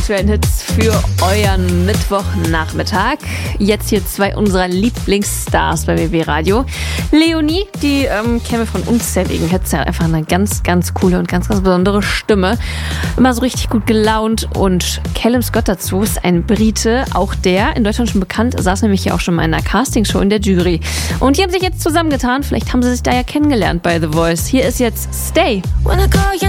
aktuellen Hits für euren Mittwochnachmittag. Jetzt hier zwei unserer Lieblingsstars bei WB Radio. Leonie, die kennen wir von unzähligen Hits, ja, einfach eine ganz, ganz coole und ganz, ganz besondere Stimme. Immer so richtig gut gelaunt. Und Callum Scott dazu ist ein Brite, auch der in Deutschland schon bekannt, saß nämlich ja auch schon mal in einer Castingshow in der Jury. Und die haben sich jetzt zusammengetan, vielleicht haben sie sich da ja kennengelernt bei The Voice. Hier ist jetzt Stay.